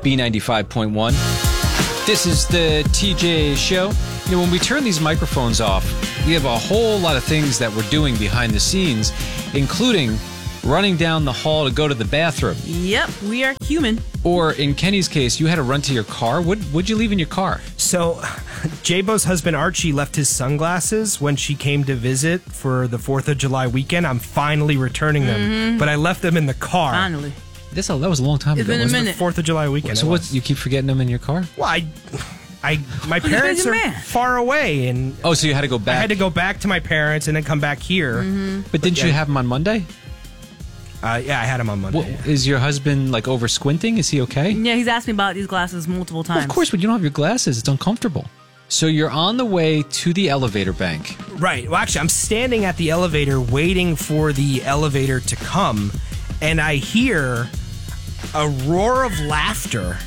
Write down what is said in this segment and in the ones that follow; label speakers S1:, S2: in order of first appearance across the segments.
S1: B95.1. This is the TJ Show. You know, when we turn these microphones off, we have a whole lot of things that we're doing behind the scenes, including running down the hall to go to the bathroom.
S2: Yep, we are human.
S1: Or in Kenny's case, you had to run to your car. What'd you leave in your car?
S3: So, J-Bo's husband Archie left his sunglasses when she came to visit for the 4th of July weekend. I'm finally returning them, but I left them in the car.
S2: Finally.
S1: That was a long time ago.
S2: It's been a minute.
S3: The 4th of July weekend.
S1: So what? You keep forgetting them in your car?
S3: Well, my parents are far away, and
S1: so you had to go back.
S3: I had to go back to my parents and then come back here.
S1: But didn't you have them on Monday?
S3: Yeah, I had him on Monday.
S1: Well, is your husband like over squinting? Is he okay?
S2: Yeah, he's asked me about these glasses multiple times.
S1: Well, of course, when you don't have your glasses, it's uncomfortable. So you're on the way to the elevator bank.
S3: Right. Well, actually, I'm standing at the elevator waiting for the elevator to come, and I hear a roar of laughter.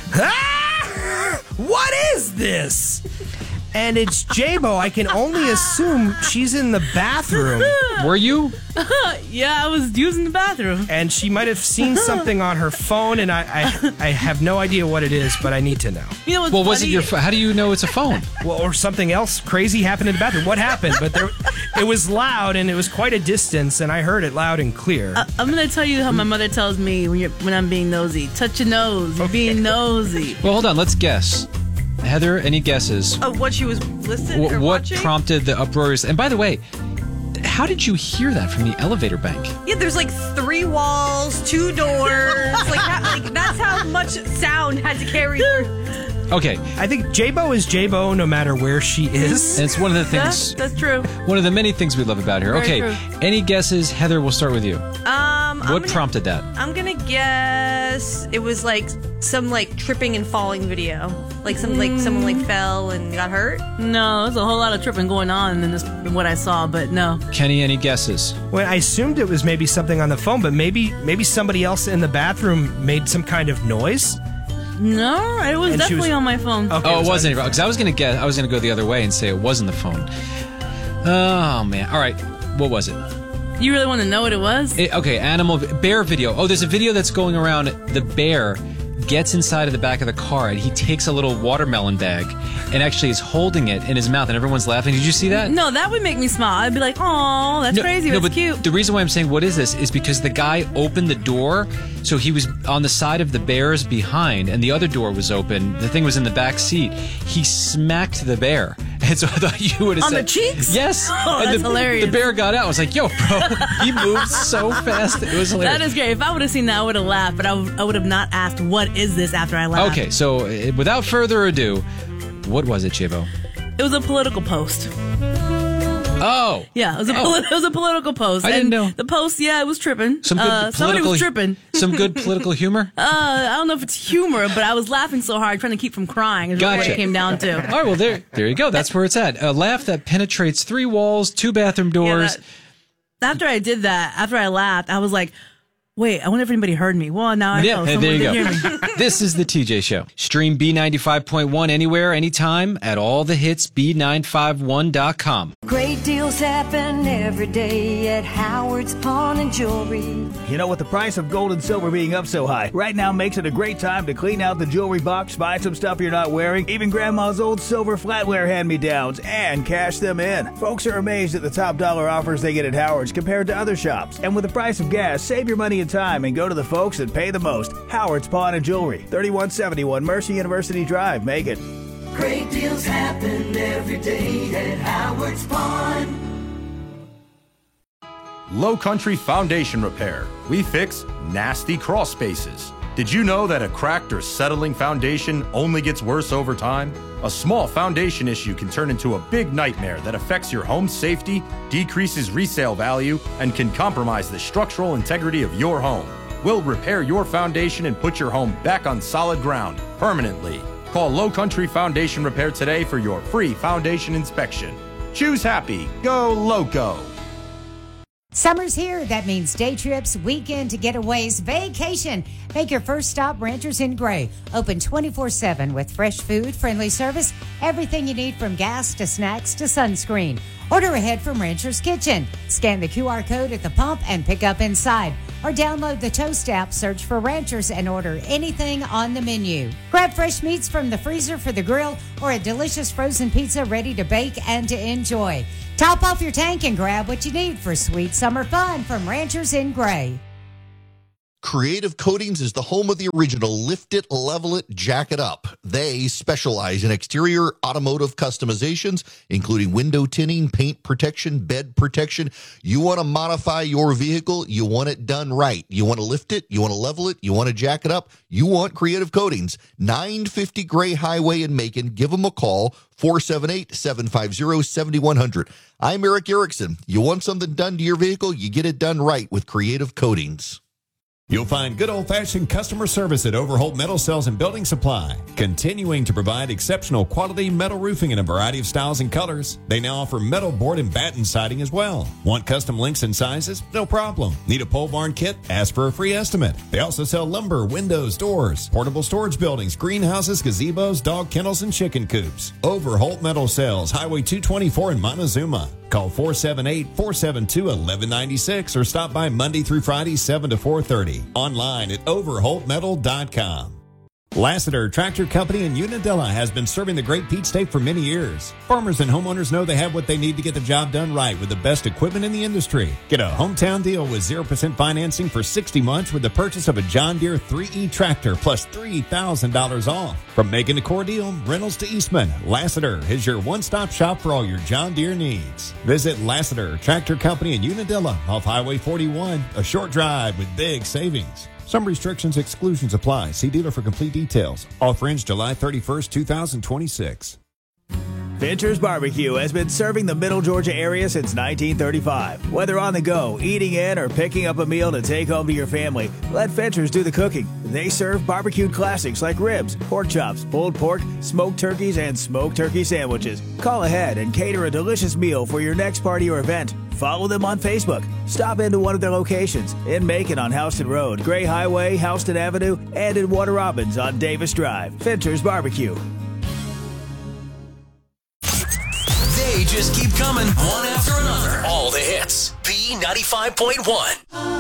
S3: Ah! What is this? And it's J-Bo. I can only assume she's in the bathroom.
S1: Were you?
S2: Yeah, I was using the bathroom.
S3: And she might have seen something on her phone, and I have no idea what it is, but I need to know.
S2: You know what's
S1: Well,
S2: funny?
S1: was it your how do you know it's a phone?
S3: Well, or something else crazy happened in the bathroom. What happened? But it was loud, and it was quite a distance, and I heard it loud and clear.
S2: I'm going to tell you how my mother tells me when I'm being nosy. Touch your nose. You're being nosy.
S1: Well, hold on. Let's guess. Heather, any guesses?
S2: Of what she was listening or
S1: What
S2: watching?
S1: prompted the uproars? And by the way, how did you hear that from the elevator bank?
S4: Yeah, there's like 3 walls, 2 doors. That's how much sound had to carry through.
S1: Okay.
S3: I think J-Bo is J-Bo no matter where she is.
S1: And it's one of the things.
S2: That's true.
S1: One of the many things we love about her.
S2: Very
S1: Okay.
S2: true.
S1: Any guesses? Heather, we'll start with you. What prompted that?
S4: I'm gonna guess it was like some like tripping and falling video. Like someone like fell and got hurt.
S2: No, there's a whole lot of tripping going on in what I saw, but no.
S1: Kenny, any guesses?
S3: Well, I assumed it was maybe something on the phone, but maybe somebody else in the bathroom made some kind of noise.
S2: No, it was
S3: And she
S2: definitely
S3: was-
S2: on my phone.
S3: Okay,
S1: It wasn't. Because I was going to go the other way and say it wasn't the phone. Oh, man. All right. What was it?
S2: You really want to know what it was?
S1: Bear video. Oh, there's a video that's going around. The bear gets inside of the back of the car, and he takes a little watermelon bag and actually is holding it in his mouth, and everyone's laughing. Did you see that?
S2: No, that would make me smile. I'd be like, "Oh, that's crazy. That's
S1: but
S2: cute."
S1: The reason why I'm saying what is this is because the guy opened the door, so he was on the side of the bears behind, and the other door was open. The thing was in the back seat. He smacked the bear, and so I thought you would have
S2: On
S1: said
S2: the cheeks?
S1: Yes.
S2: Oh,
S1: and
S2: that's hilarious.
S1: The bear got out. I was like, "Yo, bro, he moved so fast. It was hilarious."
S2: That is great. If I would have seen that, I would have laughed, but I would have not asked, "What is this?" after I laughed.
S1: Okay, so without further ado, what was it, J-Bo?
S2: It was a political post.
S1: Oh.
S2: Yeah, it was a political post.
S1: I didn't know.
S2: The post, yeah, it was tripping.
S1: Some good
S2: somebody was tripping.
S1: Some good political humor?
S2: I don't know if it's humor, but I was laughing so hard trying to keep from crying is what
S1: Gotcha.
S2: it came down to.
S1: All right, well, there you go. That's where it's at. A laugh that penetrates 3 walls, 2 bathroom doors.
S2: After I did that, after I laughed, I was like, wait, I wonder if anybody heard me. Well, now I know.
S1: There
S2: Someone
S1: you
S2: did
S1: go.
S2: hear me.
S1: This is the TJ Show. Stream B95.1 anywhere, anytime at all the hits B951.com.
S5: Great deals happen every day at Howard's Pawn and Jewelry.
S6: You know, with the price of gold and silver being up so high, right now makes it a great time to clean out the jewelry box, buy some stuff you're not wearing, even grandma's old silver flatware hand-me-downs, and cash them in. Folks are amazed at the top dollar offers they get at Howard's compared to other shops. And with the price of gas, save your money and time and go to the folks that pay the most. Howard's Pawn and Jewelry, 3171 Mercy University Drive, Macon.
S5: Great deals happen every day at Howard's Pawn.
S7: Low Country Foundation Repair. We fix nasty crawl spaces. Did you know that a cracked or settling foundation only gets worse over time? A small foundation issue can turn into a big nightmare that affects your home's safety, decreases resale value, and can compromise the structural integrity of your home. We'll repair your foundation and put your home back on solid ground permanently. Call Low Country Foundation Repair today for your free foundation inspection. Choose happy. Go Loco.
S8: Summer's here. That means day trips, weekend getaways, vacation. Make your first stop Ranchers in Gray. Open 24/7 with fresh food, friendly service, everything you need from gas to snacks to sunscreen. Order ahead from Rancher's Kitchen. Scan the QR code at the pump and pick up inside. Or download the Toast app, search for Ranchers, and order anything on the menu. Grab fresh meats from the freezer for the grill or a delicious frozen pizza ready to bake and to enjoy. Top off your tank and grab what you need for sweet summer fun from Ranchers in Gray.
S9: Creative Coatings is the home of the original Lift It, Level It, Jack It Up. They specialize in exterior automotive customizations, including window tinting, paint protection, bed protection. You want to modify your vehicle, you want it done right. You want to lift it, you want to level it, you want to jack it up, you want Creative Coatings. 950 Gray Highway in Macon. Give them a call, 478-750-7100. I'm Eric Erickson. You want something done to your vehicle, you get it done right with Creative Coatings.
S10: You'll find good old-fashioned customer service at Overholt Metal Sales and Building Supply, continuing to provide exceptional quality metal roofing in a variety of styles and colors. They now offer metal board and batten siding as well. Want custom lengths and sizes? No problem. Need a pole barn kit? Ask for a free estimate. They also sell lumber, windows, doors, portable storage buildings, greenhouses, gazebos, dog kennels, and chicken coops. Overholt Metal Sales, Highway 224 in Montezuma. Call 478-472-1196 or stop by Monday through Friday, 7 to 4:30. Online at overholtmetal.com. Lassiter Tractor Company in Unadilla has been serving the Great Peach State for many years. Farmers and homeowners know they have what they need to get the job done right with the best equipment in the industry. Get a hometown deal with 0% financing for 60 months with the purchase of a John Deere 3E tractor plus $3,000 off. From Macon to Cordele, Reynolds to Eastman, Lassiter is your one-stop shop for all your John Deere needs. Visit Lassiter Tractor Company in Unadilla off Highway 41, a short drive with big savings. Some restrictions, exclusions apply. See dealer for complete details. Offer ends July 31st, 2026.
S6: Fincher's Barbecue has been serving the Middle Georgia area since 1935. Whether on the go, eating in, or picking up a meal to take home to your family, let Fincher's do the cooking. They serve barbecued classics like ribs, pork chops, pulled pork, smoked turkeys, and smoked turkey sandwiches. Call ahead and cater a delicious meal for your next party or event. Follow them on Facebook. Stop into one of their locations in Macon on Houston Road, Gray Highway, Houston Avenue, and in Warner Robins on Davis Drive. Fincher's Barbecue.
S11: They just keep coming, one after another. All the hits. B95.1.